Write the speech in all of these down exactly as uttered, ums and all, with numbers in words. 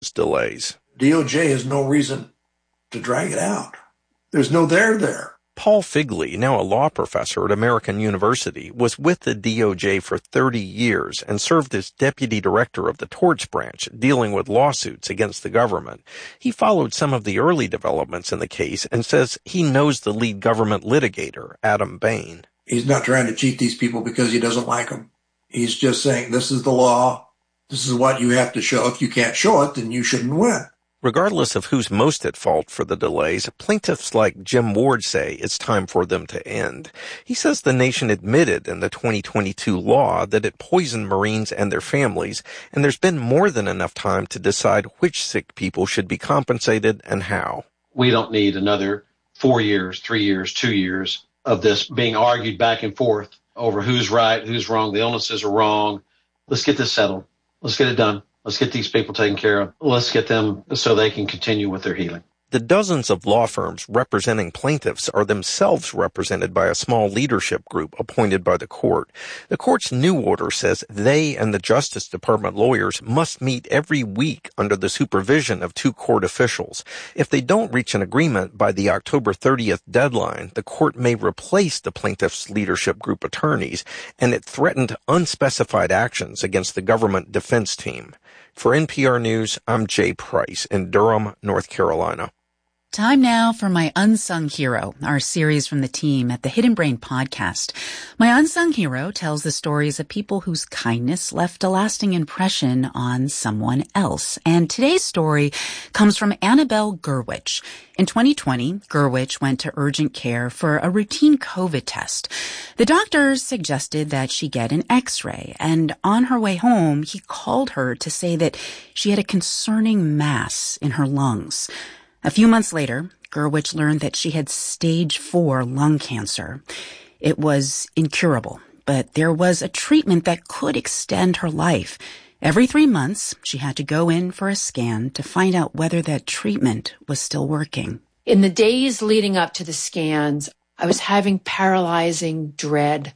delays. D O J has no reason to drag it out. There's no there there. Paul Figley, now a law professor at American University, was with the D O J for thirty years and served as deputy director of the torts branch, dealing with lawsuits against the government. He followed some of the early developments in the case and says he knows the lead government litigator, Adam Bain. He's not trying to cheat these people because he doesn't like them. He's just saying, this is the law. This is what you have to show. If you can't show it, then you shouldn't win. Regardless of who's most at fault for the delays, plaintiffs like Jim Ward say it's time for them to end. He says the nation admitted in the twenty twenty-two law that it poisoned Marines and their families, and there's been more than enough time to decide which sick people should be compensated and how. We don't need another four years, three years, two years of this being argued back and forth over who's right, who's wrong, the illnesses are wrong. Let's get this settled. Let's get it done. Let's get these people taken care of. Let's get them so they can continue with their healing. The dozens of law firms representing plaintiffs are themselves represented by a small leadership group appointed by the court. The court's new order says they and the Justice Department lawyers must meet every week under the supervision of two court officials. If they don't reach an agreement by the October thirtieth deadline, the court may replace the plaintiffs' leadership group attorneys, and it threatened unspecified actions against the government defense team. For N P R News, I'm Jay Price in Durham, North Carolina. Time now for My Unsung Hero, our series from the team at the Hidden Brain podcast. My Unsung Hero tells the stories of people whose kindness left a lasting impression on someone else. And today's story comes from Annabelle Gurwitch. In twenty twenty, Gurwitch went to urgent care for a routine COVID test. The doctors suggested that she get an x-ray, and on her way home, he called her to say that she had a concerning mass in her lungs. A few months later, Gurwitch learned that she had stage four lung cancer. It was incurable, but there was a treatment that could extend her life. Every three months, she had to go in for a scan to find out whether that treatment was still working. In the days leading up to the scans, I was having paralyzing dread.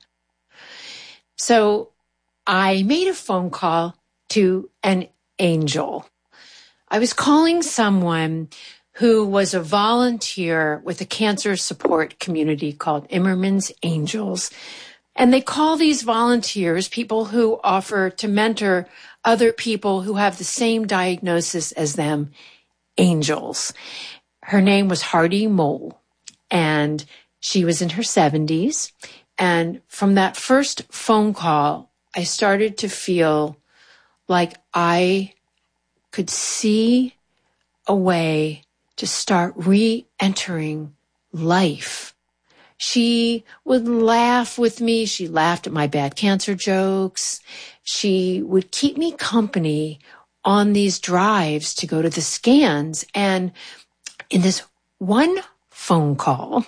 So I made a phone call to an angel. I was calling someone who was a volunteer with a cancer support community called Immerman's Angels. And they call these volunteers people who offer to mentor other people who have the same diagnosis as them, angels. Her name was Hardy Mole, and she was in her seventies. And from that first phone call, I started to feel like I could see a way to start re-entering life. She would laugh with me. She laughed at my bad cancer jokes. She would keep me company on these drives to go to the scans. And in this one phone call,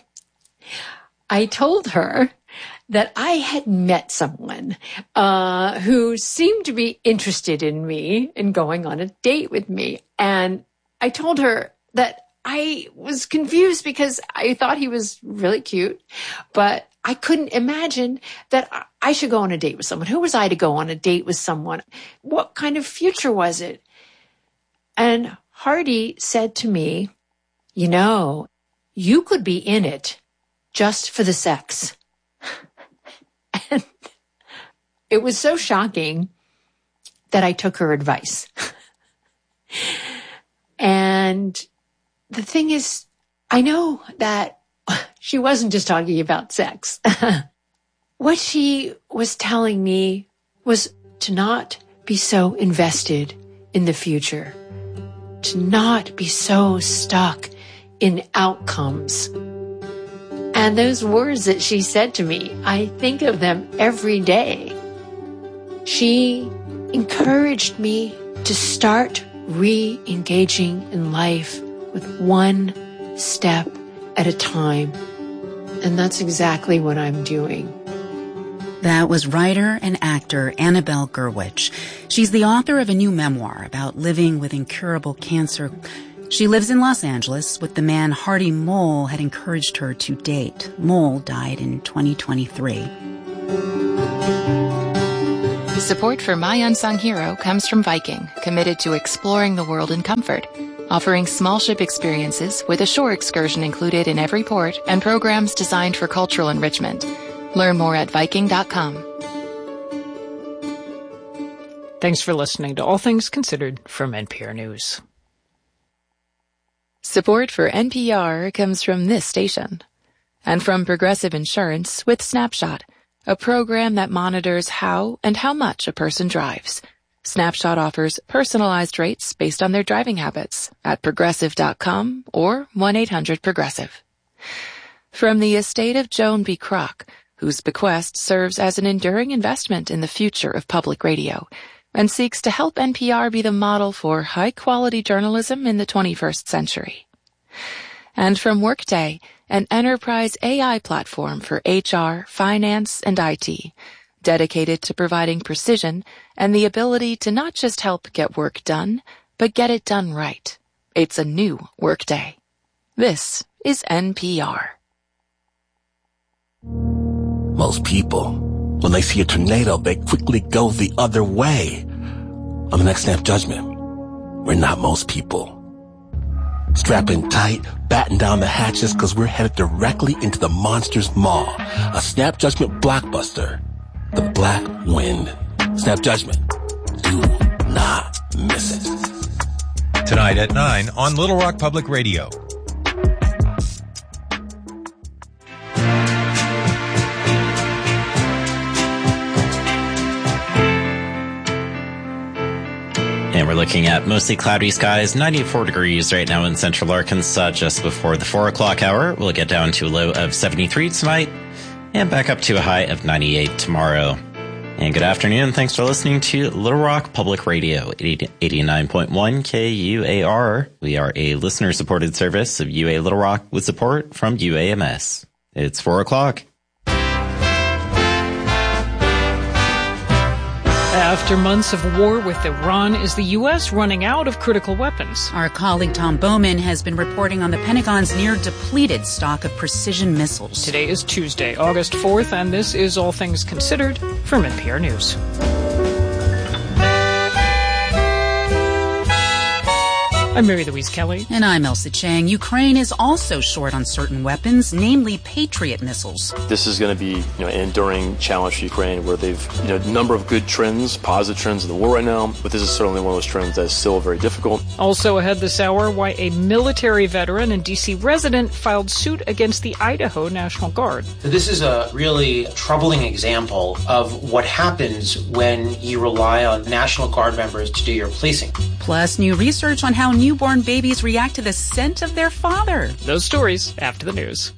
I told her that I had met someone uh, who seemed to be interested in me and going on a date with me. And I told her that I was confused because I thought he was really cute, but I couldn't imagine that I should go on a date with someone. Who was I to go on a date with someone? What kind of future was it? And Hardy said to me, you know, you could be in it just for the sex. And it was so shocking that I took her advice. And the thing is, I know that she wasn't just talking about sex. What she was telling me was to not be so invested in the future, to not be so stuck in outcomes. And those words that she said to me, I think of them every day. She encouraged me to start re-engaging in life with one step at a time. And that's exactly what I'm doing. That was writer and actor Annabelle Gurwitch. She's the author of a new memoir about living with incurable cancer. She lives in Los Angeles with the man Hardy Mole had encouraged her to date. Mole died in twenty twenty-three. Support for My Unsung Hero comes from Viking, committed to exploring the world in comfort, offering small ship experiences with a shore excursion included in every port and programs designed for cultural enrichment. Learn more at Viking dot com. Thanks for listening to All Things Considered from N P R News. Support for N P R comes from this station and from Progressive Insurance with Snapshot, a program that monitors how and how much a person drives. Snapshot offers personalized rates based on their driving habits at progressive dot com or one eight hundred progressive. From the estate of Joan B. Kroc, whose bequest serves as an enduring investment in the future of public radio and seeks to help N P R be the model for high-quality journalism in the twenty-first century. And from Workday, an enterprise A I platform for H R, finance, and I T, dedicated to providing precision and the ability to not just help get work done, but get it done right. It's a new Workday. This is N P R. Most people, when they see a tornado, they quickly go the other way. On the next Snap Judgment, we're not most people. Strap in tight, batten down the hatches, because we're headed directly into the monster's maw. A Snap Judgment blockbuster. The Black Wind. Snap Judgment. Do not miss it. Tonight at nine on Little Rock Public Radio. And we're looking at mostly cloudy skies, ninety-four degrees right now in central Arkansas just before the four o'clock hour. We'll get down to a low of seventy-three tonight and back up to a high of ninety-eight tomorrow. And good afternoon. Thanks for listening to Little Rock Public Radio, eighty-nine point one K U A R. We are a listener-supported service of U A Little Rock with support from U A M S. It's four o'clock. After months of war with Iran, is the U S running out of critical weapons? Our colleague Tom Bowman has been reporting on the Pentagon's near-depleted stock of precision missiles. Today is Tuesday, August fourth, and this is All Things Considered from N P R News. I'm Mary Louise Kelly. And I'm Elsa Chang. Ukraine is also short on certain weapons, namely Patriot missiles. This is going to be, you know, an enduring challenge for Ukraine, where they've, you know, a number of good trends, positive trends in the war right now, but this is certainly one of those trends that is still very difficult. Also ahead this hour, why a military veteran and D C resident filed suit against the Idaho National Guard. This is a really troubling example of what happens when you rely on National Guard members to do your policing. Plus, new research on how newborn babies react to the scent of their father. Those stories after the news.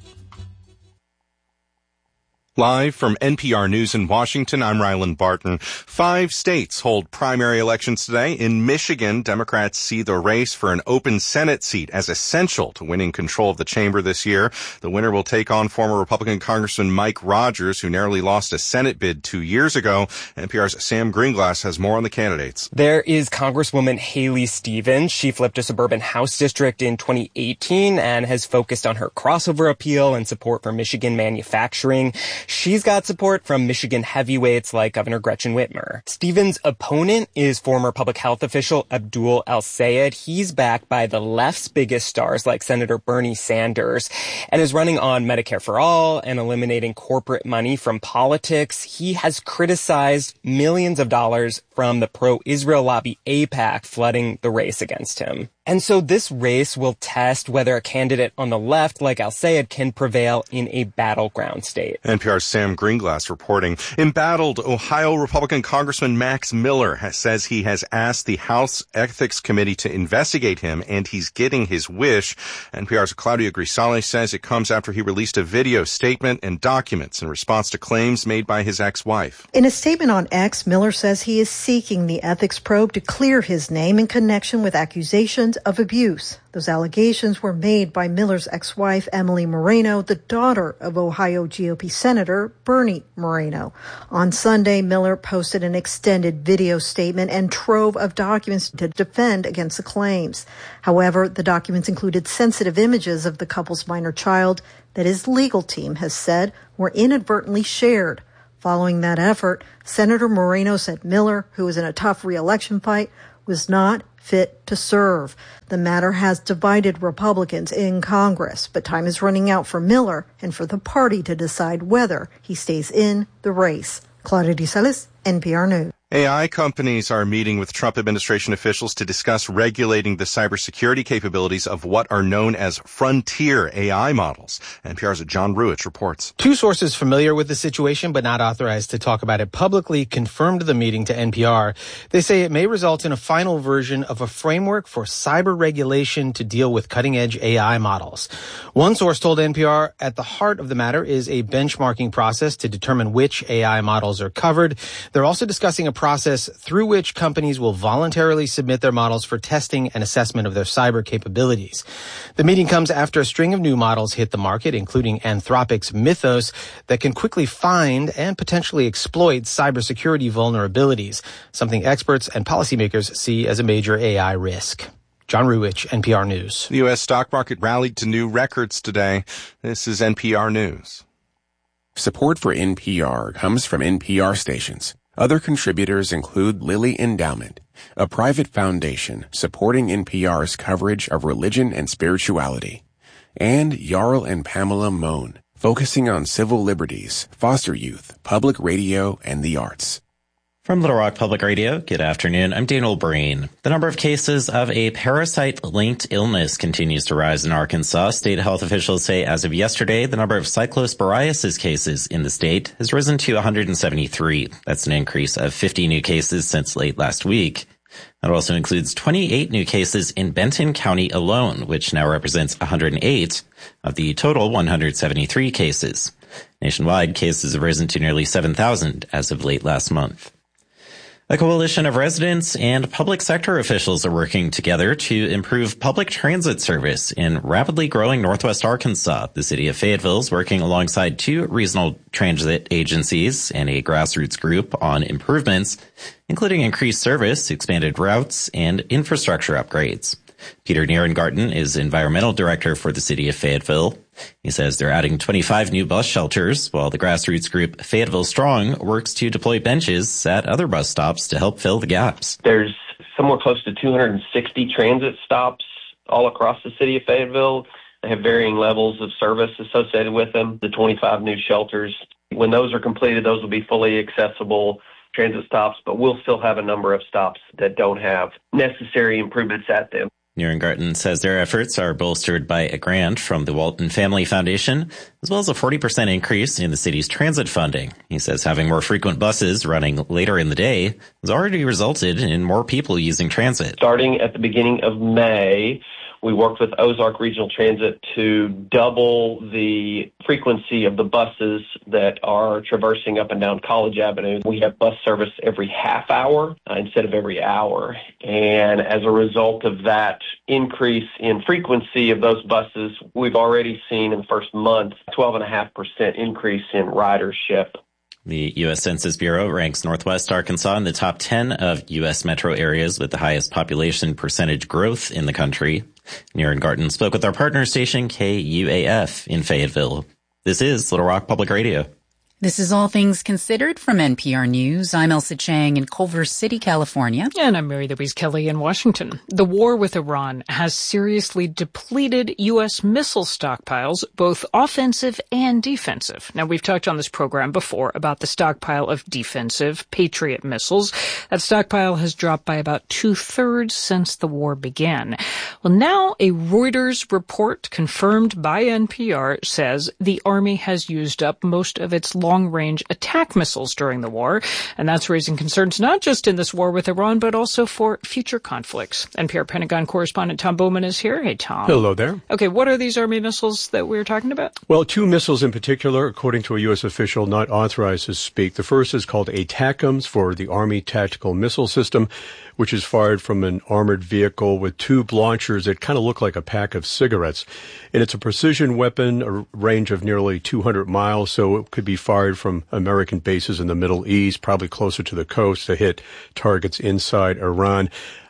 Live from N P R News in Washington, I'm Ryland Barton. Five states hold primary elections today. In Michigan, Democrats see the race for an open Senate seat as essential to winning control of the chamber this year. The winner will take on former Republican Congressman Mike Rogers, who narrowly lost a Senate bid two years ago. N P R's Sam Greenglass has more on the candidates. There is Congresswoman Haley Stevens. She flipped a suburban House district in twenty eighteen and has focused on her crossover appeal and support for Michigan manufacturing. She's got support from Michigan heavyweights like Governor Gretchen Whitmer. Stevens' opponent is former public health official Abdul El-Sayed. He's backed by the left's biggest stars like Senator Bernie Sanders and is running on Medicare for All and eliminating corporate money from politics. He has criticized millions of dollars from the pro-Israel lobby AIPAC flooding the race against him. And so this race will test whether a candidate on the left, like El-Sayed, can prevail in a battleground state. N P R's Sam Greenglass reporting. Embattled Ohio Republican Congressman Max Miller has, says he has asked the House Ethics Committee to investigate him, and he's getting his wish. N P R's Claudia Grisale says it comes after he released a video statement and documents in response to claims made by his ex-wife. In a statement on X, Miller says he is seeking the ethics probe to clear his name in connection with accusations of abuse. Those allegations were made by Miller's ex-wife, Emily Moreno, the daughter of Ohio G O P Senator Bernie Moreno. On Sunday, Miller posted an extended video statement and trove of documents to defend against the claims. However, the documents included sensitive images of the couple's minor child that his legal team has said were inadvertently shared. Following that effort, Senator Moreno said Miller, who was in a tough re-election fight, was not fit to serve. The matter has divided Republicans in Congress, but time is running out for Miller and for the party to decide whether he stays in the race. Claudia De Salis, N P R News. A I companies are meeting with Trump administration officials to discuss regulating the cybersecurity capabilities of what are known as frontier A I models. N P R's John Ruich reports. Two sources familiar with the situation but not authorized to talk about it publicly confirmed the meeting to N P R. They say it may result in a final version of a framework for cyber regulation to deal with cutting-edge A I models. One source told N P R at the heart of the matter is a benchmarking process to determine which A I models are covered. They're also discussing a process through which companies will voluntarily submit their models for testing and assessment of their cyber capabilities. The meeting comes after a string of new models hit the market, including Anthropic's Mythos, that can quickly find and potentially exploit cybersecurity vulnerabilities, something experts and policymakers see as a major A I risk. John Ruich, N P R News. The U S stock market rallied to new records today. This is N P R News. Support for N P R comes from N P R stations. Other contributors include Lilly Endowment, a private foundation supporting N P R's coverage of religion and spirituality, and Jarl and Pamela Mohn, focusing on civil liberties, foster youth, public radio, and the arts. From Little Rock Public Radio, good afternoon. I'm Daniel Breen. The number of cases of a parasite-linked illness continues to rise in Arkansas. State health officials say as of yesterday, the number of cyclosporiasis cases in the state has risen to one hundred seventy-three. That's an increase of fifty new cases since late last week. That also includes twenty-eight new cases in Benton County alone, which now represents one hundred eight of the total one hundred seventy-three cases. Nationwide, cases have risen to nearly seven thousand as of late last month. A coalition of residents and public sector officials are working together to improve public transit service in rapidly growing Northwest Arkansas. The city of Fayetteville is working alongside two regional transit agencies and a grassroots group on improvements, including increased service, expanded routes, and infrastructure upgrades. Peter Nierengarten is environmental director for the city of Fayetteville. He says they're adding twenty-five new bus shelters, while the grassroots group Fayetteville Strong works to deploy benches at other bus stops to help fill the gaps. There's somewhere close to two hundred sixty transit stops all across the city of Fayetteville. They have varying levels of service associated with them. The twenty-five new shelters, when those are completed, those will be fully accessible transit stops, but we'll still have a number of stops that don't have necessary improvements at them. Nierengarten says their efforts are bolstered by a grant from the Walton Family Foundation, as well as a forty percent increase in the city's transit funding. He says having more frequent buses running later in the day has already resulted in more people using transit. Starting at the beginning of May, we worked with Ozark Regional Transit to double the frequency of the buses that are traversing up and down College Avenue. We have bus service every half hour uh, instead of every hour. And as a result of that increase in frequency of those buses, we've already seen in the first month twelve point five percent increase in ridership. The U S Census Bureau ranks Northwest Arkansas in the top ten of U S metro areas with the highest population percentage growth in the country. Nierengarten spoke with our partner station K U A F in Fayetteville. This is Little Rock Public Radio. This is All Things Considered from N P R News. I'm Elsa Chang in Culver City, California. And I'm Mary Louise Kelly in Washington. The war with Iran has seriously depleted U S missile stockpiles, both offensive and defensive. Now, we've talked on this program before about the stockpile of defensive Patriot missiles. That stockpile has dropped by about two-thirds since the war began. Well, now a Reuters report confirmed by N P R says the Army has used up most of its long long-range attack missiles during the war, and that's raising concerns not just in this war with Iran, but also for future conflicts. N P R Pentagon correspondent Tom Bowman is here. Hey, Tom. Hello there. Okay, what are these Army missiles that we're talking about? Well, two missiles in particular, according to a U S official not authorized to speak. The first is called ATACMS for the Army Tactical Missile System, which is fired from an armored vehicle with tube launchers that kind of look like a pack of cigarettes. And it's a precision weapon, a range of nearly two hundred miles, so it could be fired from American bases in the Middle East, probably closer to the coast, to hit targets inside Iran.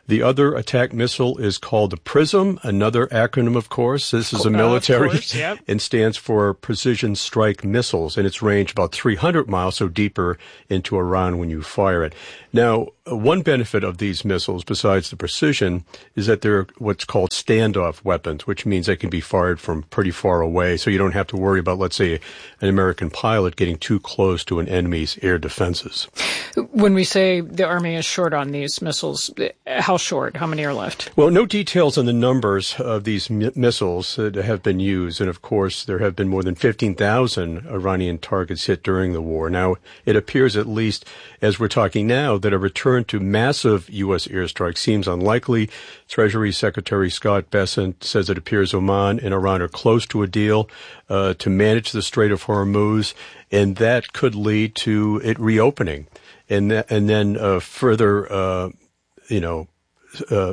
The other attack missile is called the PRISM, another acronym, of course. This is a military uh, course, yep. and stands for Precision Strike Missiles, and it's range about three hundred miles, so deeper into Iran when you fire it. Now, one benefit of these missiles, besides the precision, is that they're what's called standoff weapons, which means they can be fired from pretty far away, so you don't have to worry about, let's say, an American pilot getting too close to an enemy's air defenses. When we say the Army is short on these missiles, how short? How many are left? Well, no details on the numbers of these mi- missiles that have been used. And, of course, there have been more than fifteen thousand Iranian targets hit during the war. Now, it appears, at least as we're talking now, that a return to massive U S airstrikes seems unlikely. Treasury Secretary Scott Bessent says it appears Oman and Iran are close to a deal uh, to manage the Strait of Hormuz, and that could lead to it reopening. And, th- and then uh, further, uh, you know, uh,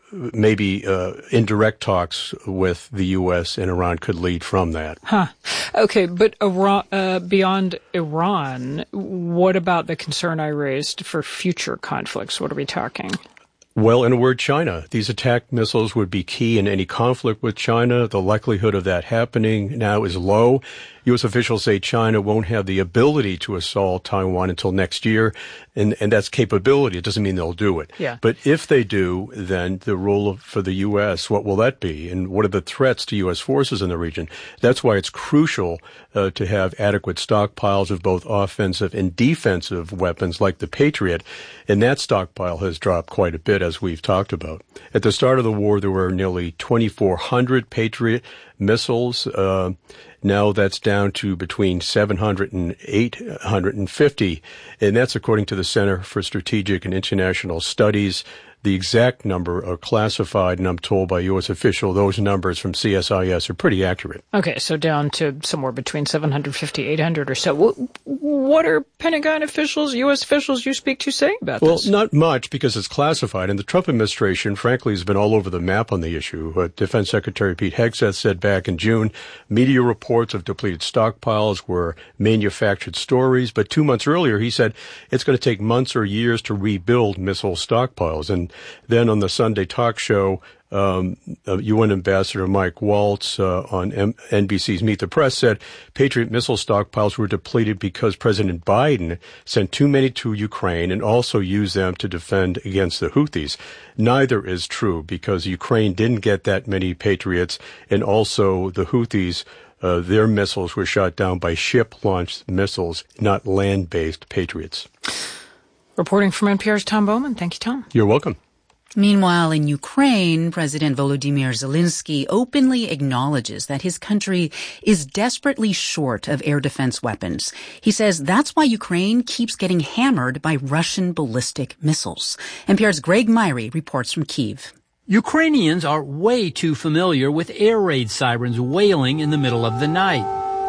maybe uh, indirect talks with the U S and Iran could lead from that. Huh. Okay, but Iran, uh, beyond Iran, what about the concern I raised for future conflicts? What are we talking? Well, in a word, China. These attack missiles would be key in any conflict with China. The likelihood of that happening now is low. U S officials say China won't have the ability to assault Taiwan until next year, and, and that's capability. It doesn't mean they'll do it. Yeah. But if they do, then the role of, for the U S, what will that be? And what are the threats to U S forces in the region? That's why it's crucial uh, to have adequate stockpiles of both offensive and defensive weapons like the Patriot, and that stockpile has dropped quite a bit, as we've talked about. At the start of the war, there were nearly twenty-four hundred Patriot missiles. Uh, now that's down to between seven hundred and eight hundred fifty, and that's according to the Center for Strategic and International Studies. The exact number are classified, and I'm told by U S official those numbers from C S I S are pretty accurate. Okay, so down to somewhere between seven hundred fifty, eight hundred or so. What, what are Pentagon officials, U S officials you speak to say about well, this? Well, not much because it's classified, and the Trump administration, frankly, has been all over the map on the issue. Uh, Defense Secretary Pete Hegseth said back in June, media reports of depleted stockpiles were manufactured stories, but two months earlier he said it's going to take months or years to rebuild missile stockpiles. And then on the Sunday talk show, um, uh, U N Ambassador Mike Waltz uh, on M- N B C's Meet the Press said Patriot missile stockpiles were depleted because President Biden sent too many to Ukraine and also used them to defend against the Houthis. Neither is true because Ukraine didn't get that many Patriots, and also the Houthis, uh, their missiles were shot down by ship-launched missiles, not land-based Patriots. Reporting from N P R's Tom Bowman. Thank you, Tom. You're welcome. Meanwhile, in Ukraine, President Volodymyr Zelensky openly acknowledges that his country is desperately short of air defense weapons. He says that's why Ukraine keeps getting hammered by Russian ballistic missiles. N P R's Greg Myrie reports from Kyiv. Ukrainians are way too familiar with air raid sirens wailing in the middle of the night,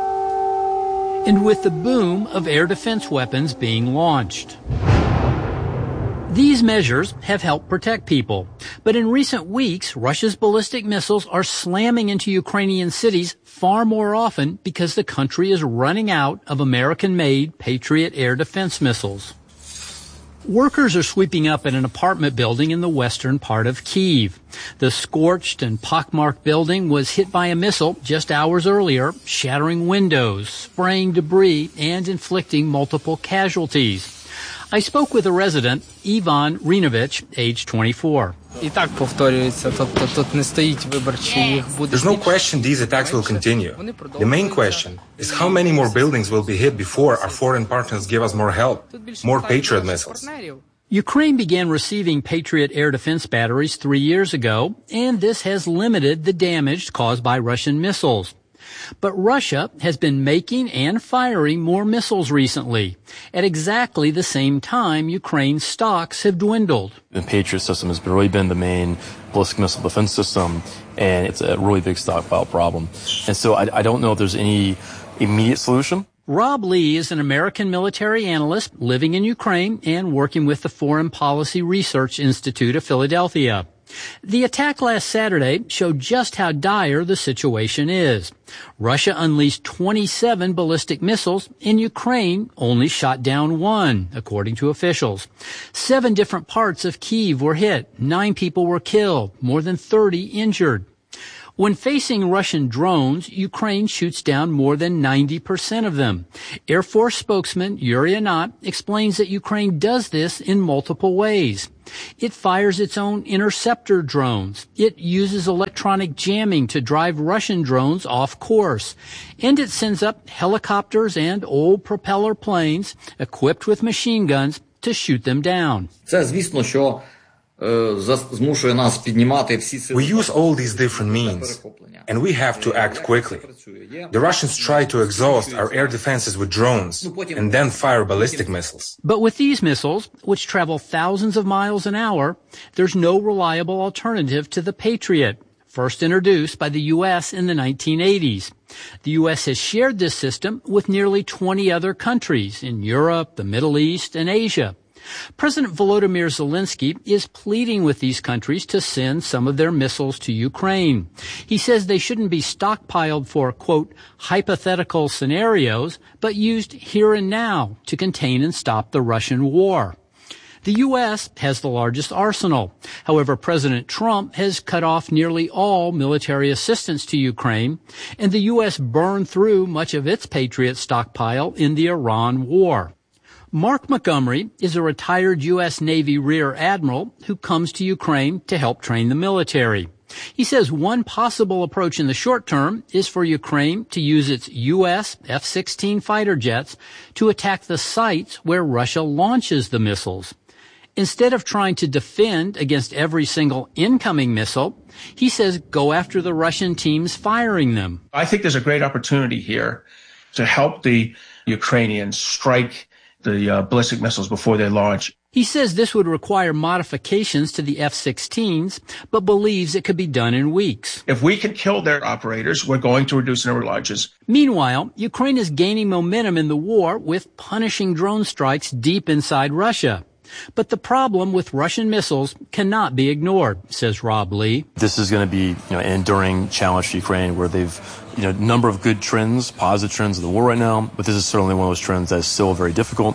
and with the boom of air defense weapons being launched. These measures have helped protect people. But in recent weeks, Russia's ballistic missiles are slamming into Ukrainian cities far more often because the country is running out of American-made Patriot air defense missiles. Workers are sweeping up at an apartment building in the western part of Kyiv. The scorched and pockmarked building was hit by a missile just hours earlier, shattering windows, spraying debris, and inflicting multiple casualties. I spoke with a resident, Ivan Rinovich, age twenty-four. There's no question these attacks will continue. The main question is how many more buildings will be hit before our foreign partners give us more help, more Patriot missiles. Ukraine began receiving Patriot air defense batteries three years ago, and this has limited the damage caused by Russian missiles. But Russia has been making and firing more missiles recently, at exactly the same time Ukraine's stocks have dwindled. The Patriot system has really been the main ballistic missile defense system, and it's a really big stockpile problem. And so I, I don't know if there's any immediate solution. Rob Lee is an American military analyst living in Ukraine and working with the Foreign Policy Research Institute of Philadelphia. The attack last Saturday showed just how dire the situation is. Russia unleashed twenty-seven ballistic missiles, and Ukraine only shot down one, according to officials. Seven different parts of Kyiv were hit. Nine people were killed, more than thirty injured. When facing Russian drones, Ukraine shoots down more than ninety percent of them. Air Force spokesman Yuri Anat explains that Ukraine does this in multiple ways. It fires its own interceptor drones. It uses electronic jamming to drive Russian drones off course. And it sends up helicopters and old propeller planes equipped with machine guns to shoot them down. We use all these different means, and we have to act quickly. The Russians try to exhaust our air defenses with drones and then fire ballistic missiles. But with these missiles, which travel thousands of miles an hour, there's no reliable alternative to the Patriot, first introduced by the U S in the nineteen eighties. The U S has shared this system with nearly twenty other countries in Europe, the Middle East, and Asia. President Volodymyr Zelensky is pleading with these countries to send some of their missiles to Ukraine. He says they shouldn't be stockpiled for, quote, hypothetical scenarios, but used here and now to contain and stop the Russian war. The U S has the largest arsenal. However, President Trump has cut off nearly all military assistance to Ukraine, and the U S burned through much of its Patriot stockpile in the Iran war. Mark Montgomery is a retired U S Navy Rear Admiral who comes to Ukraine to help train the military. He says one possible approach in the short term is for Ukraine to use its U S F sixteen fighter jets to attack the sites where Russia launches the missiles. Instead of trying to defend against every single incoming missile, he says go after the Russian teams firing them. I think there's a great opportunity here to help the Ukrainians strike the uh, ballistic missiles before they launch. He says this would require modifications to the F sixteens, but believes it could be done in weeks. If we can kill their operators, we're going to reduce the number of launches. Meanwhile, Ukraine is gaining momentum in the war with punishing drone strikes deep inside Russia. But the problem with Russian missiles cannot be ignored, says Rob Lee. This is going to be, you know, an enduring challenge to Ukraine where they've, you know, a number of good trends, positive trends of the war right now, but this is certainly one of those trends that's still very difficult.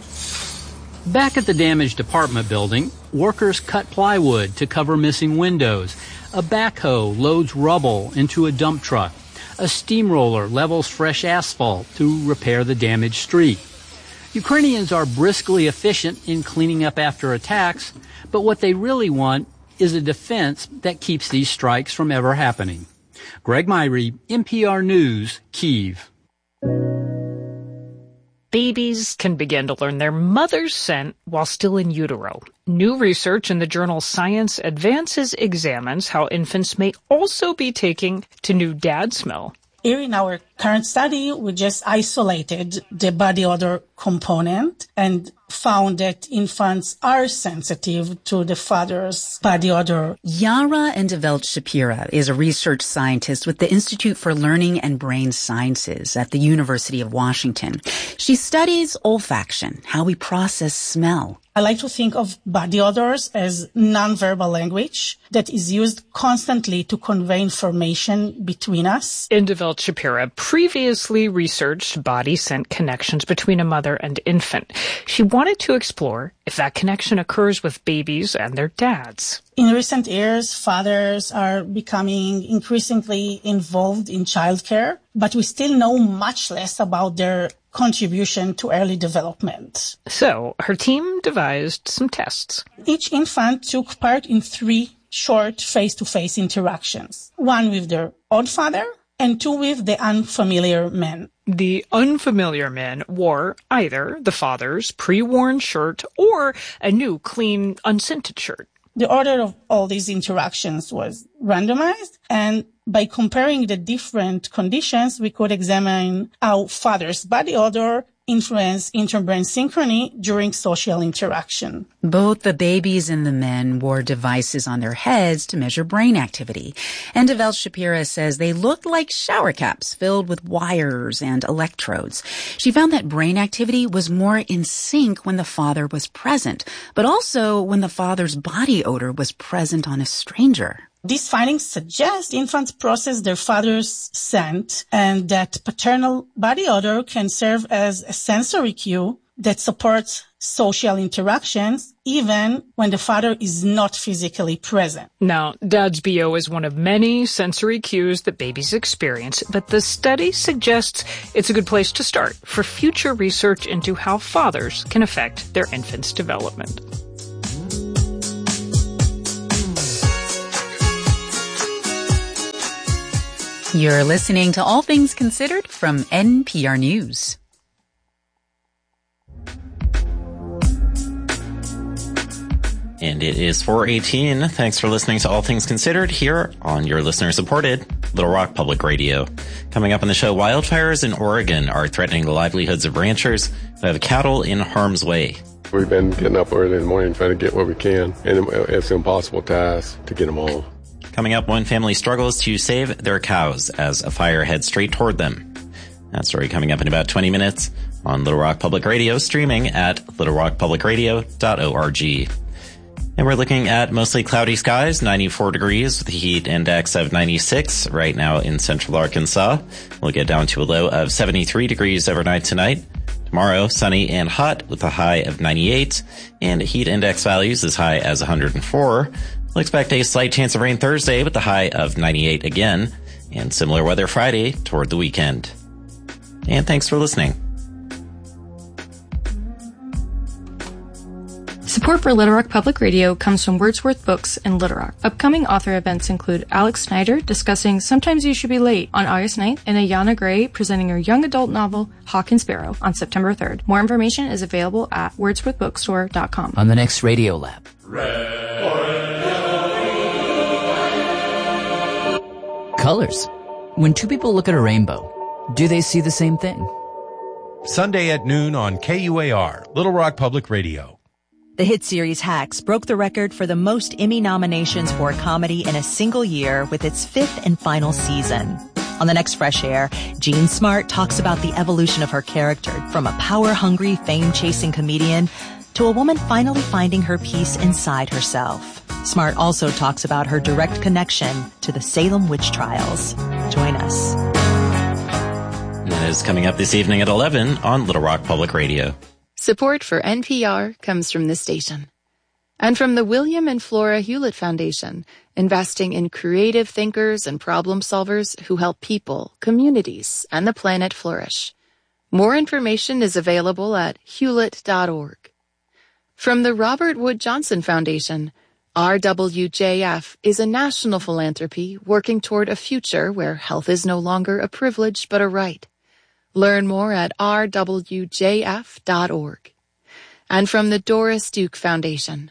Back at the damaged apartment building, workers cut plywood to cover missing windows. A backhoe loads rubble into a dump truck. A steamroller levels fresh asphalt to repair the damaged street. Ukrainians are briskly efficient in cleaning up after attacks, but what they really want is a defense that keeps these strikes from ever happening. Greg Myrie, N P R News, Kyiv. Babies can begin to learn their mother's scent while still in utero. New research in the journal Science Advances examines how infants may also be taking to new dad smell. Here in our current study, we just isolated the body odor component and found that infants are sensitive to the father's body odor. Yara Endevelt Shapira is a research scientist with the Institute for Learning and Brain Sciences at the University of Washington. She studies olfaction, how we process smell. I like to think of body odors as nonverbal language that is used constantly to convey information between us. Endevelt Shapira previously researched body scent connections between a mother and infant. She wanted to explore if that connection occurs with babies and their dads. In recent years, fathers are becoming increasingly involved in childcare, but we still know much less about their contribution to early development. So, her team devised some tests. Each infant took part in three short face-to-face interactions, one with their own father and two with the unfamiliar man. The unfamiliar man wore either the father's pre-worn shirt or a new, clean, unscented shirt. The order of all these interactions was randomized, and by comparing the different conditions, we could examine how father's body odor influence interbrain synchrony during social interaction. Both the babies and the men wore devices on their heads to measure brain activity. And Devel Shapira says they looked like shower caps filled with wires and electrodes. She found that brain activity was more in sync when the father was present, but also when the father's body odor was present on a stranger. These findings suggest infants process their father's scent and that paternal body odor can serve as a sensory cue that supports social interactions even when the father is not physically present. Now, Dad's B O is one of many sensory cues that babies experience, but the study suggests it's a good place to start for future research into how fathers can affect their infant's development. You're listening to All Things Considered from N P R News. And it is four eighteen. Thanks for listening to All Things Considered here on your listener-supported Little Rock Public Radio. Coming up on the show, wildfires in Oregon are threatening the livelihoods of ranchers who have cattle in harm's way. We've been getting up early in the morning trying to get what we can, and it's an impossible task to get them all. Coming up, one family struggles to save their cows as a fire heads straight toward them. That story coming up in about twenty minutes on Little Rock Public Radio, streaming at little rock public radio dot org. And we're looking at mostly cloudy skies, ninety-four degrees with a heat index of ninety-six right now in central Arkansas. We'll get down to a low of seventy-three degrees overnight tonight. Tomorrow, sunny and hot with a high of ninety-eight and heat index values as high as one hundred four. We'll expect a slight chance of rain Thursday with a high of ninety-eight again, and similar weather Friday toward the weekend. And thanks for listening. Support for Little Rock Public Radio comes from Wordsworth Books in Little Rock. Upcoming author events include Alex Snyder discussing Sometimes You Should Be Late on August ninth, and Ayana Gray presenting her young adult novel Hawk and Sparrow on September third. More information is available at wordsworth bookstore dot com. On the next Radio Lab. Colors. When two people look at a rainbow, do they see the same thing? Sunday at noon on K U A R, Little Rock Public Radio. The hit series Hacks broke the record for the most Emmy nominations for a comedy in a single year with its fifth and final season. On the next Fresh Air, Jean Smart talks about the evolution of her character from a power-hungry, fame-chasing comedian to a woman finally finding her peace inside herself. Smart also talks about her direct connection to the Salem witch trials. Join us. That is coming up this evening at eleven on Little Rock Public Radio. Support for N P R comes from this station. And from the William and Flora Hewlett Foundation, investing in creative thinkers and problem solvers who help people, communities, and the planet flourish. More information is available at hewlett dot org. From the Robert Wood Johnson Foundation, R W J F is a national philanthropy working toward a future where health is no longer a privilege but a right. Learn more at r w j f dot org. And from the Doris Duke Foundation.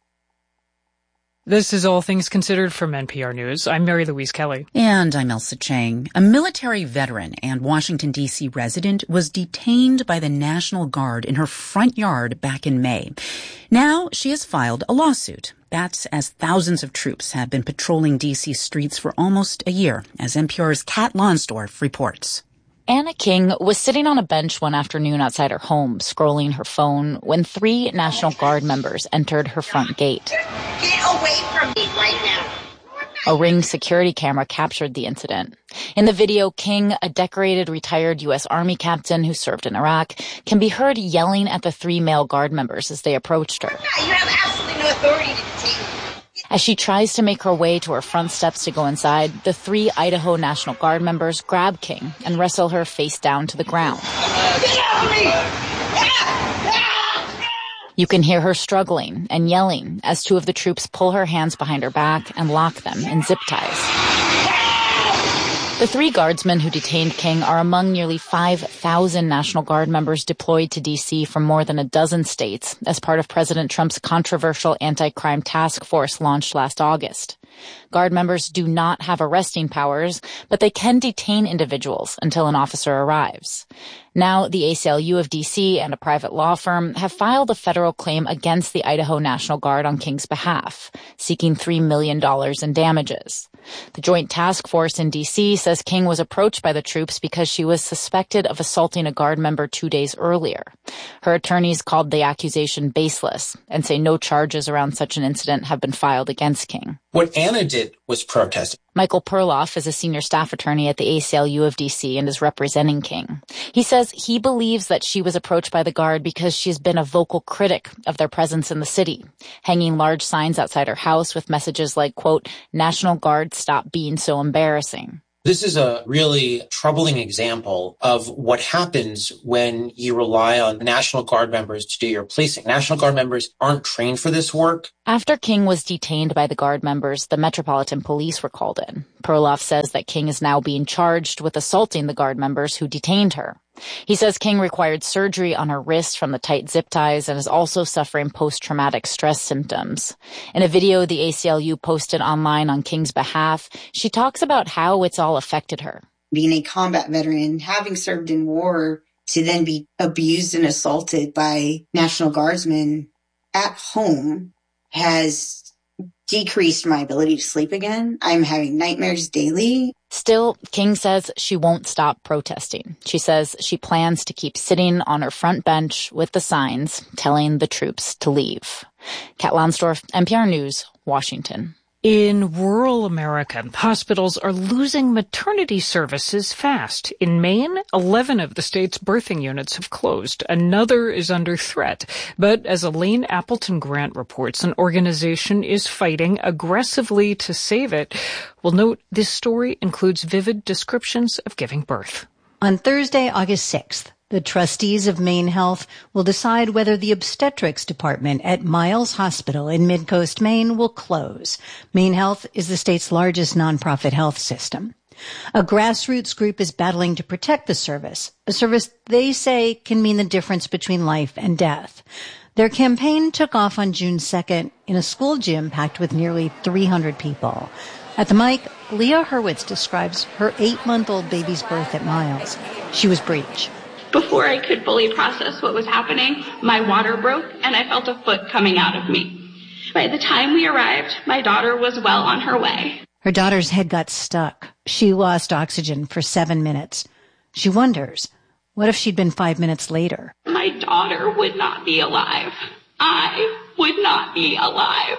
This is All Things Considered from N P R News. I'm Mary Louise Kelly. And I'm Elsa Chang. A military veteran and Washington, D C resident was detained by the National Guard in her front yard back in May. Now she has filed a lawsuit. That's as thousands of troops have been patrolling D C streets for almost a year, as N P R's Kat Lonsdorf reports. Anna King was sitting on a bench one afternoon outside her home, scrolling her phone, when three National Guard members entered her front gate. Get away from me right now. A Ring security camera captured the incident. In the video, King, a decorated retired U S Army captain who served in Iraq, can be heard yelling at the three male Guard members as they approached her. You have absolutely no authority to detain me. As she tries to make her way to her front steps to go inside, the three Idaho National Guard members grab King and wrestle her face down to the ground. Get out of me! You can hear her struggling and yelling as two of the troops pull her hands behind her back and lock them in zip ties. The three guardsmen who detained King are among nearly five thousand National Guard members deployed to D C from more than a dozen states as part of President Trump's controversial anti-crime task force launched last August. Guard members do not have arresting powers, but they can detain individuals until an officer arrives. Now, the A C L U of D C and a private law firm have filed a federal claim against the Idaho National Guard on King's behalf, seeking three million dollars in damages. The Joint Task Force in D C says King was approached by the troops because she was suspected of assaulting a Guard member two days earlier. Her attorneys called the accusation baseless and say no charges around such an incident have been filed against King. What Anna did was protest. Michael Perloff is a senior staff attorney at the A C L U of D C and is representing King. He says he believes that she was approached by the Guard because she has been a vocal critic of their presence in the city, hanging large signs outside her house with messages like, quote, National Guard, stop being so embarrassing. This is a really troubling example of what happens when you rely on National Guard members to do your policing. National Guard members aren't trained for this work. After King was detained by the Guard members, the Metropolitan Police were called in. Perloff says that King is now being charged with assaulting the Guard members who detained her. He says King required surgery on her wrist from the tight zip ties and is also suffering post-traumatic stress symptoms. In a video the A C L U posted online on King's behalf, she talks about how it's all affected her. Being a combat veteran, having served in war, to then be abused and assaulted by National Guardsmen at home has decreased my ability to sleep again. I'm having nightmares daily. Still, King says she won't stop protesting. She says she plans to keep sitting on her front bench with the signs telling the troops to leave. Kat Lonsdorf, N P R News, Washington. In rural America, hospitals are losing maternity services fast. In Maine, eleven of the state's birthing units have closed. Another is under threat. But as Elaine Appleton Grant reports, an organization is fighting aggressively to save it. We'll note this story includes vivid descriptions of giving birth. On Thursday, August sixth, the trustees of Maine Health will decide whether the obstetrics department at Miles Hospital in Midcoast, Maine will close. Maine Health is the state's largest nonprofit health system. A grassroots group is battling to protect the service, a service they say can mean the difference between life and death. Their campaign took off on June second in a school gym packed with nearly three hundred people. At the mic, Leah Hurwitz describes her eight-month-old baby's birth at Miles. She was breech. Before I could fully process what was happening, my water broke and I felt a foot coming out of me. By the time we arrived, my daughter was well on her way. Her daughter's head got stuck. She lost oxygen for seven minutes. She wonders, what if she'd been five minutes later? My daughter would not be alive. I would not be alive.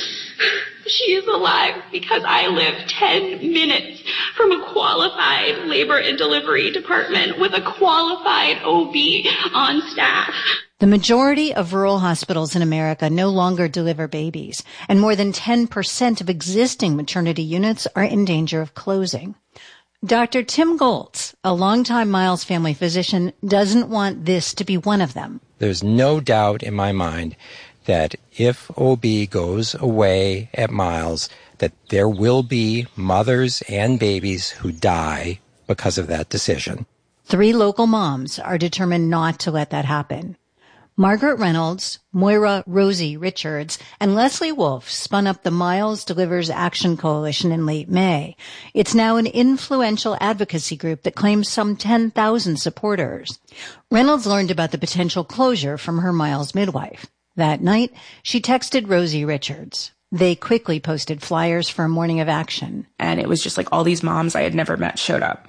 She is alive because I live ten minutes from a qualified labor and delivery department with a qualified O B on staff. The majority of rural hospitals in America no longer deliver babies, and more than ten percent of existing maternity units are in danger of closing. Doctor Tim Goltz, a longtime Miles family physician, doesn't want this to be one of them. There's no doubt in my mind that if O B goes away at Miles, that there will be mothers and babies who die because of that decision. Three local moms are determined not to let that happen. Margaret Reynolds, Moira Rosie Richards, and Leslie Wolf spun up the Miles Delivers Action Coalition in late May. It's now an influential advocacy group that claims some ten thousand supporters. Reynolds learned about the potential closure from her Miles midwife. That night, she texted Rosie Richards. They quickly posted flyers for a morning of action. And it was just like all these moms I had never met showed up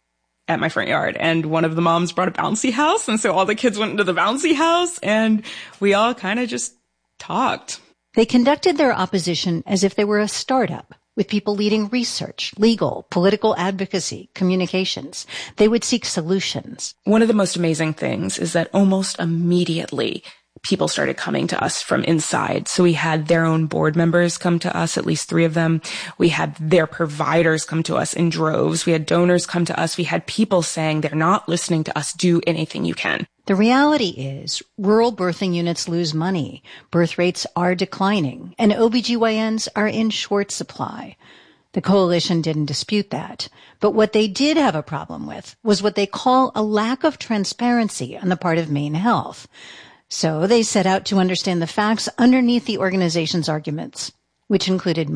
at my front yard. And one of the moms brought a bouncy house. And so all the kids went into the bouncy house and we all kind of just talked. They conducted their opposition as if they were a startup, with people leading research, legal, political advocacy, communications. They would seek solutions. One of the most amazing things is that almost immediately people started coming to us from inside. So we had their own board members come to us, at least three of them. We had their providers come to us in droves. We had donors come to us. We had people saying they're not listening to us. Do anything you can. The reality is rural birthing units lose money. Birth rates are declining and O B G Y Ns are in short supply. The coalition didn't dispute that. But what they did have a problem with was what they call a lack of transparency on the part of Maine Health. So they set out to understand the facts underneath the organization's arguments, which included money.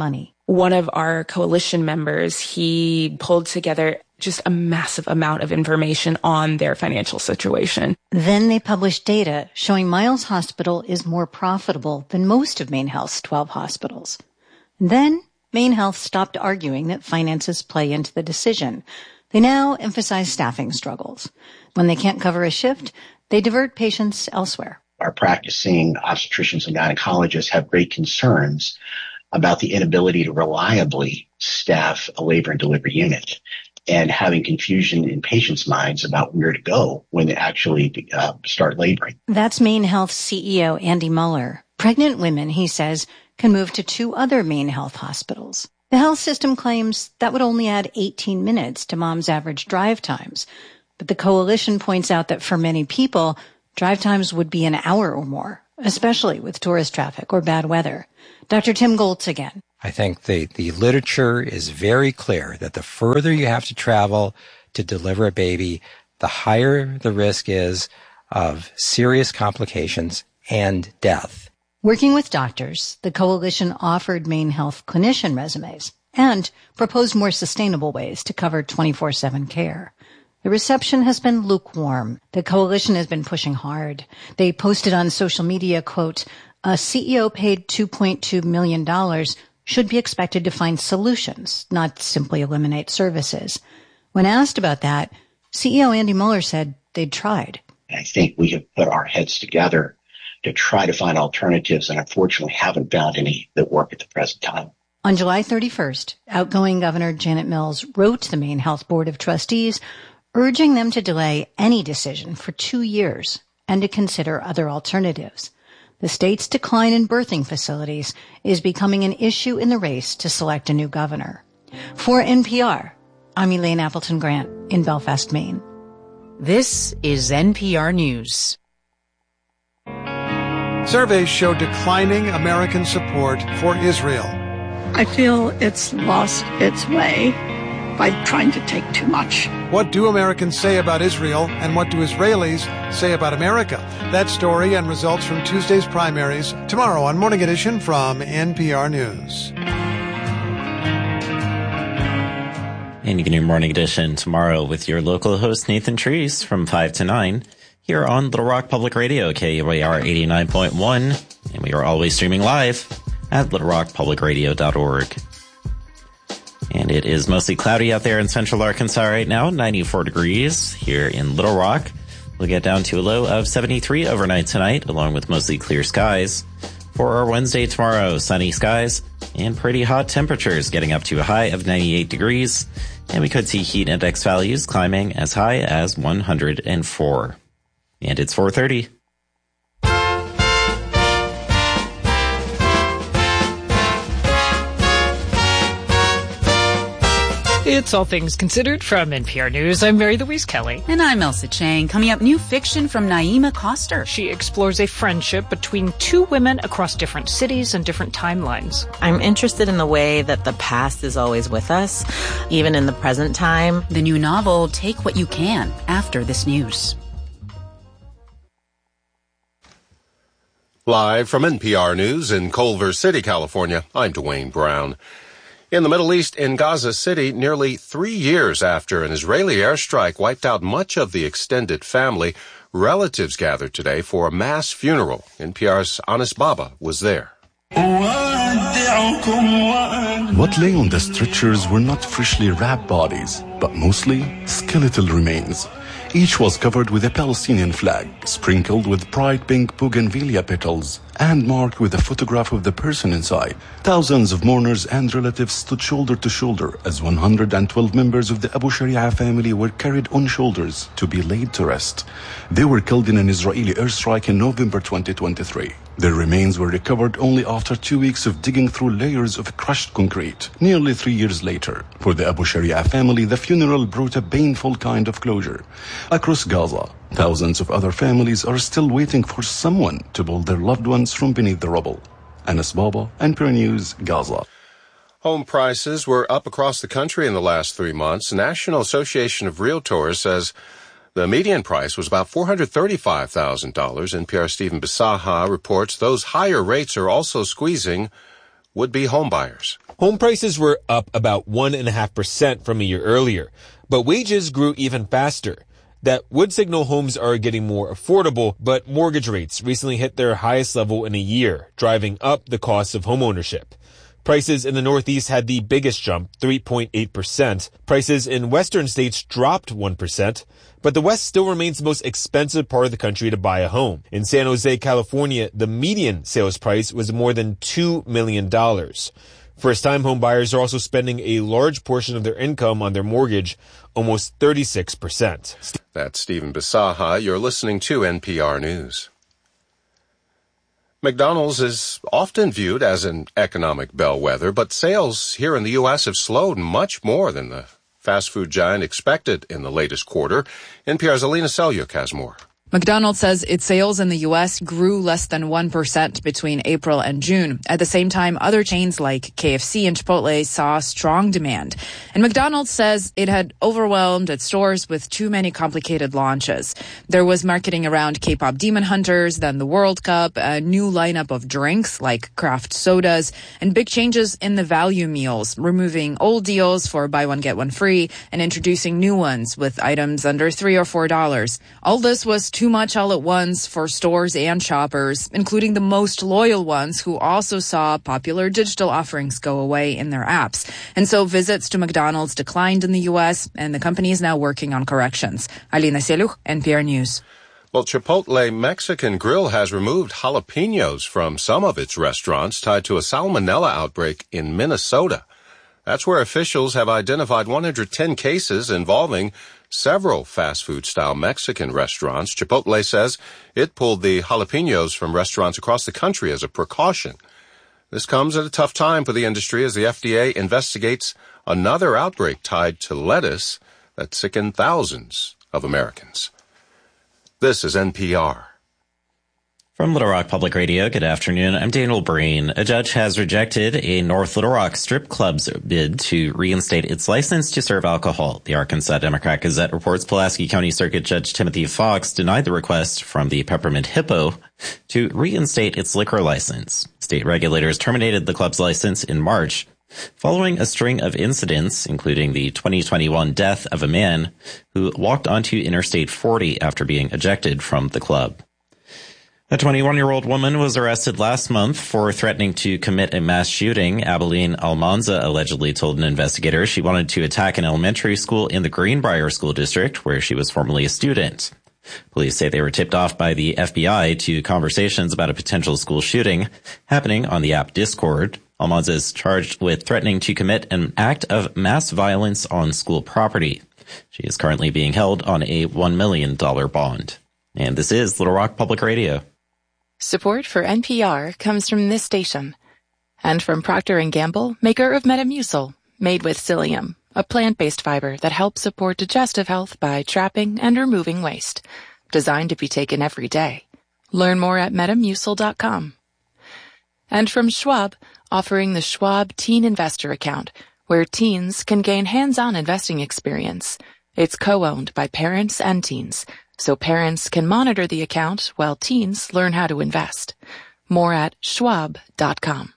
One of our coalition members, he pulled together just a massive amount of information on their financial situation. Then they published data showing Miles Hospital is more profitable than most of MaineHealth's twelve hospitals. Then MaineHealth stopped arguing that finances play into the decision. They now emphasize staffing struggles. When they can't cover a shift, they divert patients elsewhere. Our practicing obstetricians and gynecologists have great concerns about the inability to reliably staff a labor and delivery unit and having confusion in patients' minds about where to go when they actually uh, start laboring. That's MaineHealth C E O Andy Muller. Pregnant women, he says, can move to two other MaineHealth hospitals. The health system claims that would only add eighteen minutes to mom's average drive times. But the coalition points out that for many people, drive times would be an hour or more, especially with tourist traffic or bad weather. Doctor Tim Goltz again. I think the, the literature is very clear that the further you have to travel to deliver a baby, the higher the risk is of serious complications and death. Working with doctors, the coalition offered MaineHealth clinician resumes and proposed more sustainable ways to cover twenty-four seven care. The reception has been lukewarm. The coalition has been pushing hard. They posted on social media, quote, a C E O paid two point two million dollars should be expected to find solutions, not simply eliminate services. When asked about that, C E O Andy Muller said they'd tried. I think we have put our heads together to try to find alternatives and unfortunately haven't found any that work at the present time. On July thirty-first, outgoing Governor Janet Mills wrote to the MaineHealth Board of Trustees urging them to delay any decision for two years and to consider other alternatives. The state's decline in birthing facilities is becoming an issue in the race to select a new governor. For N P R, I'm Elaine Appleton Grant in Belfast, Maine. This is N P R News. Surveys show declining American support for Israel. I feel it's lost its way by trying to take too much. What do Americans say about Israel, and what do Israelis say about America? That story and results from Tuesday's primaries tomorrow on Morning Edition from N P R News. And you can hear Morning Edition tomorrow with your local host Nathan Treese from five to nine here on Little Rock Public Radio, K U A R eighty-nine point one. And we are always streaming live at little rock public radio dot org. And it is mostly cloudy out there in central Arkansas right now, ninety-four degrees here in Little Rock. We'll get down to a low of seventy-three overnight tonight, along with mostly clear skies. For our Wednesday tomorrow, sunny skies and pretty hot temperatures, getting up to a high of ninety-eight degrees. And we could see heat index values climbing as high as one hundred four. And it's four thirty. It's All Things Considered from N P R News. I'm Mary Louise Kelly. And I'm Elsa Chang. Coming up, new fiction from Naima Koster. She explores a friendship between two women across different cities and different timelines. I'm interested in the way that the past is always with us, even in the present time. The new novel, Take What You Can, after this news. Live from N P R News in Culver City, California, I'm Dwayne Brown. In the Middle East, in Gaza City, nearly three years after an Israeli airstrike wiped out much of the extended family, relatives gathered today for a mass funeral. N P R's Anis Baba was there. What lay on the stretchers were not freshly wrapped bodies, but mostly skeletal remains. Each was covered with a Palestinian flag, sprinkled with bright pink bougainvillea petals, and marked with a photograph of the person inside. Thousands of mourners and relatives stood shoulder to shoulder as one hundred twelve members of the Abu Sharia family were carried on shoulders to be laid to rest. They were killed in an Israeli airstrike in November twenty twenty-three. Their remains were recovered only after two weeks of digging through layers of crushed concrete, nearly three years later. For the Abu Sharia family, the funeral brought a painful kind of closure. Across Gaza, thousands of other families are still waiting for someone to pull their loved ones from beneath the rubble. Anis Baba, N P R News, Gaza. Home prices were up across the country in the last three months. The National Association of Realtors says the median price was about four hundred thirty-five thousand dollars. N P R's Stephen Bisaha reports those higher rates are also squeezing would-be homebuyers. Home prices were up about one point five percent from a year earlier, but wages grew even faster. That would signal homes are getting more affordable, but mortgage rates recently hit their highest level in a year, driving up the cost of homeownership. Prices in the Northeast had the biggest jump, three point eight percent. Prices in western states dropped one percent, but the West still remains the most expensive part of the country to buy a home. In San Jose, California, the median sales price was more than two million dollars. First-time home buyers are also spending a large portion of their income on their mortgage, almost thirty-six percent. That's Stephen Bisaha. You're listening to N P R News. McDonald's is often viewed as an economic bellwether, but sales here in the U S have slowed much more than the fast food giant expected in the latest quarter. N P R's Alina Selyuk has more. McDonald's says its sales in the U S grew less than one percent between April and June. At the same time, other chains like K F C and Chipotle saw strong demand. And McDonald's says it had overwhelmed its stores with too many complicated launches. There was marketing around K-pop Demon Hunters, then the World Cup, a new lineup of drinks like craft sodas, and big changes in the value meals, removing old deals for buy one, get one free, and introducing new ones with items under three or four dollars. All this was too much all at once for stores and shoppers, including the most loyal ones who also saw popular digital offerings go away in their apps. And so visits to McDonald's declined in the U S, and the company is now working on corrections. Alina Selyuk, N P R News. Well, Chipotle Mexican Grill has removed jalapenos from some of its restaurants tied to a salmonella outbreak in Minnesota. That's where officials have identified one hundred ten cases involving several fast food-style Mexican restaurants. Chipotle says it pulled the jalapenos from restaurants across the country as a precaution. This comes at a tough time for the industry as the F D A investigates another outbreak tied to lettuce that sickened thousands of Americans. This is N P R. From Little Rock Public Radio, good afternoon. I'm Daniel Breen. A judge has rejected a North Little Rock strip club's bid to reinstate its license to serve alcohol. The Arkansas Democrat-Gazette reports Pulaski County Circuit Judge Timothy Fox denied the request from the Peppermint Hippo to reinstate its liquor license. State regulators terminated the club's license in March following a string of incidents, including the twenty twenty-one death of a man who walked onto Interstate forty after being ejected from the club. A twenty-one-year-old woman was arrested last month for threatening to commit a mass shooting. Abilene Almanza allegedly told an investigator she wanted to attack an elementary school in the Greenbrier School District, where she was formerly a student. Police say they were tipped off by the F B I to conversations about a potential school shooting happening on the app Discord. Almanza is charged with threatening to commit an act of mass violence on school property. She is currently being held on a one million dollars bond. And this is Little Rock Public Radio. Support for N P R comes from this station and from Procter and Gamble, maker of Metamucil, made with psyllium, a plant-based fiber that helps support digestive health by trapping and removing waste. Designed to be taken every day. Learn more at metamucil dot com. And from Schwab, offering the Schwab Teen Investor Account, where teens can gain hands-on investing experience. It's co-owned by parents and teens, so parents can monitor the account while teens learn how to invest. More at schwab dot com.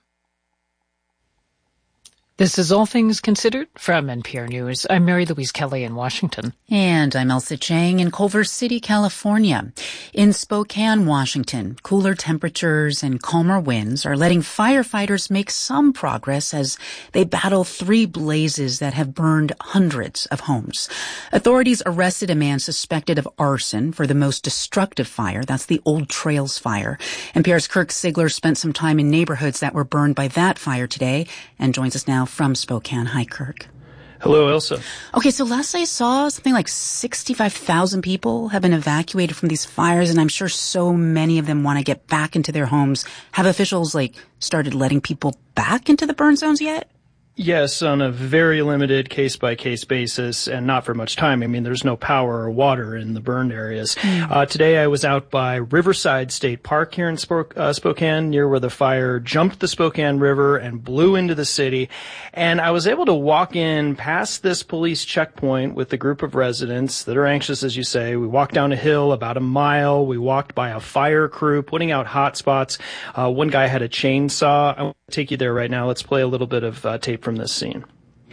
This is All Things Considered from N P R News. I'm Mary Louise Kelly in Washington. And I'm Elsa Chang in Culver City, California. In Spokane, Washington, cooler temperatures and calmer winds are letting firefighters make some progress as they battle three blazes that have burned hundreds of homes. Authorities arrested a man suspected of arson for the most destructive fire. That's the Old Trails fire. N P R's Kirk Sigler spent some time in neighborhoods that were burned by that fire today and joins us now from Spokane. Hi, Kirk. Hello, Elsa. Okay, so last I saw, something like sixty-five thousand people have been evacuated from these fires, and I'm sure so many of them want to get back into their homes. Have officials, like, started letting people back into the burn zones yet? Yes, on a very limited case-by-case basis and not for much time. I mean, there's no power or water in the burned areas. Mm. Uh, today I was out by Riverside State Park here in Spok- uh, Spokane, near where the fire jumped the Spokane River and blew into the city. And I was able to walk in past this police checkpoint with a group of residents that are anxious, as you say. We walked down a hill about a mile. We walked by a fire crew putting out hot spots. Uh, one guy had a chainsaw. I Take you there right now. Let's play a little bit of uh, tape from this scene.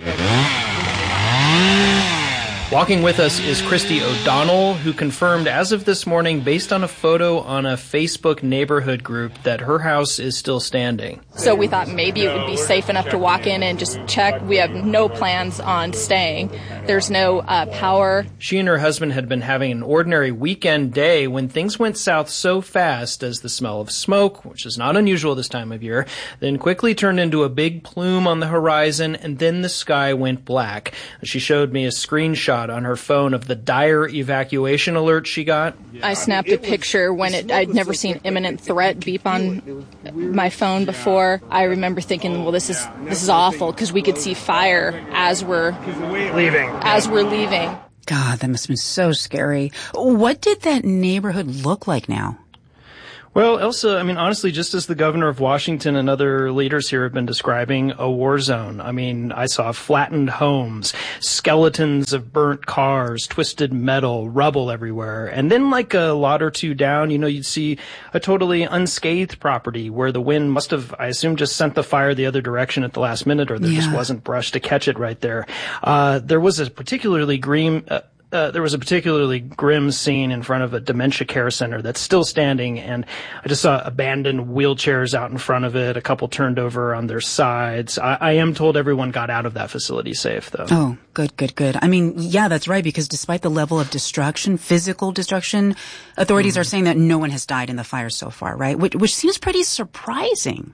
Walking with us is Christy O'Donnell, who confirmed as of this morning, based on a photo on a Facebook neighborhood group, that her house is still standing. So we thought maybe it would be safe enough to walk in and just check. We have no plans on staying. There's no uh, power. She and her husband had been having an ordinary weekend day when things went south so fast as the smell of smoke, which is not unusual this time of year, then quickly turned into a big plume on the horizon, and then the sky went black. She showed me a screenshot on her phone of the dire evacuation alert she got. I snapped a picture when it, I'd never seen imminent threat beep on my phone before. I remember thinking, well, this is this is awful, because we could see fire as we're leaving. As we're leaving. God, that must have been so scary. What did that neighborhood look like now? Well, Elsa, I mean, honestly, just as the governor of Washington and other leaders here have been describing, a war zone. I mean, I saw flattened homes, skeletons of burnt cars, twisted metal, rubble everywhere. And then like a lot or two down, you know, you'd see a totally unscathed property where the wind must have, I assume, just sent the fire the other direction at the last minute, or there yeah. just wasn't brush to catch it right there. Uh, there was a particularly green... Uh, Uh, there was a particularly grim scene in front of a dementia care center that's still standing, and I just saw abandoned wheelchairs out in front of it, a couple turned over on their sides. I, I am told everyone got out of that facility safe, though. Oh, good, good, good. I mean, yeah, that's right, because despite the level of destruction, physical destruction, authorities mm. are saying that no one has died in the fire so far, right? Which, which seems pretty surprising.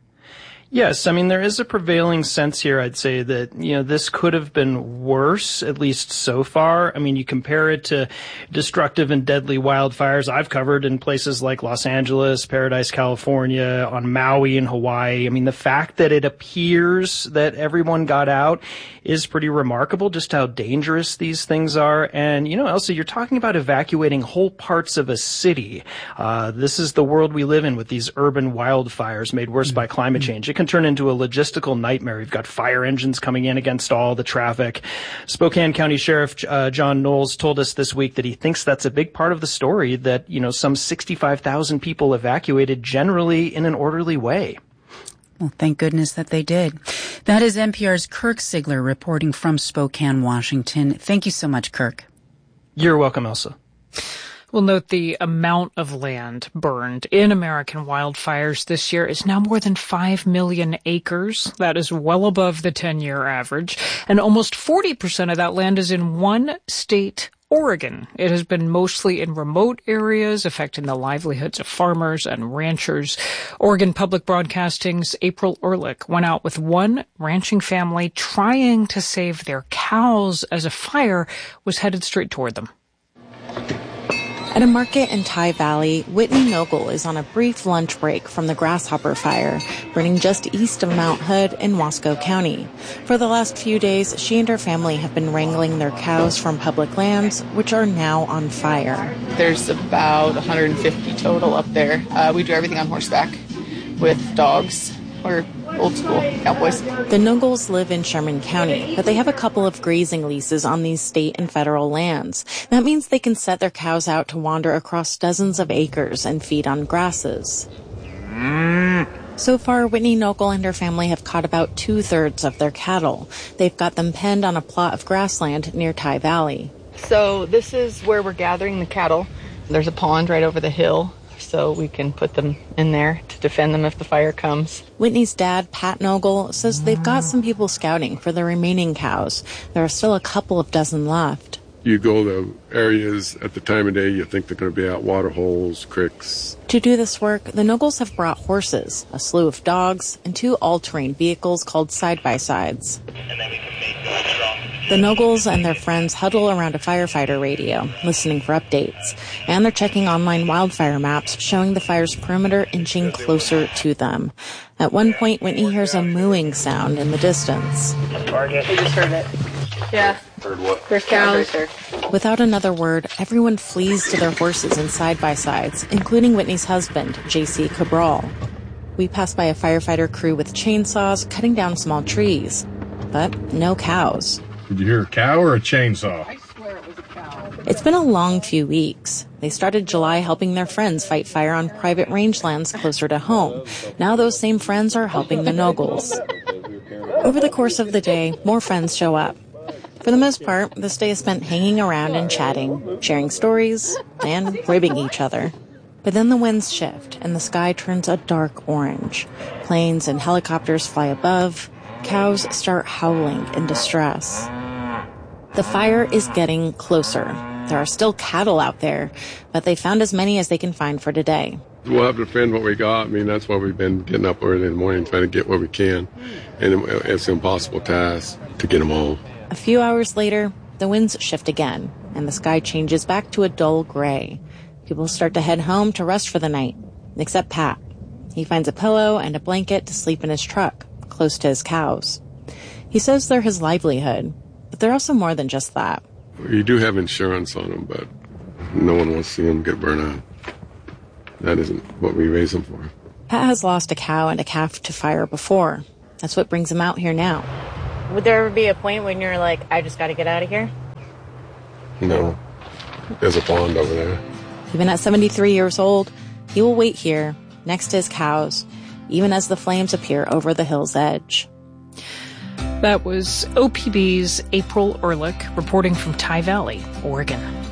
Yes, I mean, there is a prevailing sense here, I'd say, that, you know, this could have been worse, at least so far. I mean, you compare it to destructive and deadly wildfires I've covered in places like Los Angeles, Paradise, California, on Maui and Hawaii. I mean, the fact that it appears that everyone got out is pretty remarkable, just how dangerous these things are. And, you know, Elsa, you're talking about evacuating whole parts of a city. Uh, this is the world we live in with these urban wildfires made worse by climate change. It can turn into a logistical nightmare. You've got fire engines coming in against all the traffic. Spokane County Sheriff uh, John Knowles told us this week that he thinks that's a big part of the story, that, you know, some sixty-five thousand people evacuated generally in an orderly way. Well, thank goodness that they did. That is N P R's Kirk Sigler reporting from Spokane, Washington. Thank you so much, Kirk. You're welcome, Elsa. We'll note the amount of land burned in American wildfires this year is now more than five million acres. That is well above the ten-year average. And almost forty percent of that land is in one state, Oregon. It has been mostly in remote areas, affecting the livelihoods of farmers and ranchers. Oregon Public Broadcasting's April Ehrlich went out with one ranching family trying to save their cows as a fire was headed straight toward them. At a market in Tye Valley, Whitney Nogle is on a brief lunch break from the Grasshopper Fire, burning just east of Mount Hood in Wasco County. For the last few days, she and her family have been wrangling their cows from public lands, which are now on fire. There's about one hundred fifty total up there. Uh, we do everything on horseback with dogs. We're old school cowboys. The Nogles live in Sherman County, but they have a couple of grazing leases on these state and federal lands. That means they can set their cows out to wander across dozens of acres and feed on grasses. Mm. So far, Whitney Nogle and her family have caught about two-thirds of their cattle. They've got them penned on a plot of grassland near Tye Valley. So this is where we're gathering the cattle. There's a pond right over the hill, so we can put them in there to defend them if the fire comes. Whitney's dad, Pat Nogle, says they've got some people scouting for the remaining cows. There are still a couple of dozen left. You go to areas at the time of day you think they're going to be out, water holes, creeks. To do this work, the Nogles have brought horses, a slew of dogs, and two all-terrain vehicles called side-by-sides. The Nogles and their friends huddle around a firefighter radio, listening for updates. And they're checking online wildfire maps showing the fire's perimeter inching closer to them. At one point, Whitney hears a mooing sound in the distance. Target. We just heard it. Yeah. Heard what? There's cows. Without another word, everyone flees to their horses and side-by-sides, including Whitney's husband, J C Cabral. We pass by a firefighter crew with chainsaws cutting down small trees. But no cows. Did you hear a cow or a chainsaw? I swear it was a cow. It's been a long few weeks. They started July helping their friends fight fire on private rangelands closer to home. Now those same friends are helping the Nogles. Over the course of the day, more friends show up. For the most part, this day is spent hanging around and chatting, sharing stories, and ribbing each other. But then the winds shift, and the sky turns a dark orange. Planes and helicopters fly above. Cows start howling in distress. The fire is getting closer. There are still cattle out there, but they found as many as they can find for today. We'll have to defend what we got. I mean, that's why we've been getting up early in the morning trying to get what we can. And it's an impossible task to get them all. A few hours later, the winds shift again, and the sky changes back to a dull gray. People start to head home to rest for the night, except Pat. He finds a pillow and a blanket to sleep in his truck, close to his cows. He says they're his livelihood, but they're also more than just that. You do have insurance on them, but no one wants to see them get burned out. That isn't what we raise them for. Pat has lost a cow and a calf to fire before. That's what brings him out here now. Would there ever be a point when you're like, I just got to get out of here? No. There's a pond over there. Even at seventy-three years old, he will wait here, next to his cows, even as the flames appear over the hill's edge. That was O P B's April Ehrlich reporting from Tye Valley, Oregon.